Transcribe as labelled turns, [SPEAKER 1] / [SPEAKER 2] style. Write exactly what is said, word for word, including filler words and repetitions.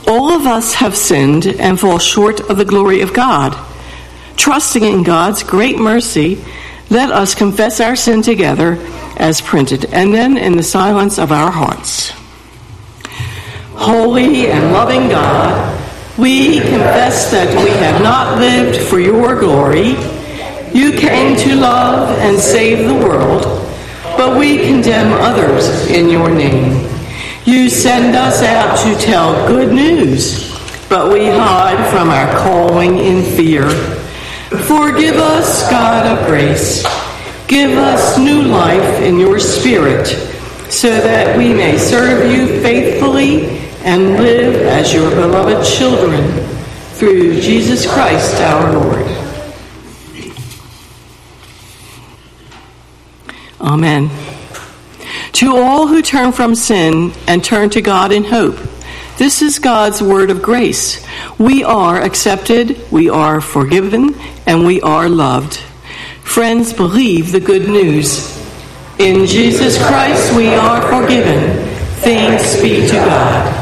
[SPEAKER 1] All of us have sinned and fall short of the glory of God. Trusting in God's great mercy, let us confess our sin together as printed, and then in the silence of our hearts. Holy and loving God, we confess that we have not lived for your glory. You came to love and save the world, but we condemn others in your name. You send us out to tell good news, but we hide from our calling in fear. Forgive us, God of grace. Give us new life in your Spirit, so that we may serve you faithfully and live as your beloved children, through Jesus Christ our Lord. Amen. To all who turn from sin and turn to God in hope, this is God's word of grace. We are accepted, we are forgiven, and we are loved. Friends, believe the good news. In Jesus Christ we are forgiven. Thanks be to God.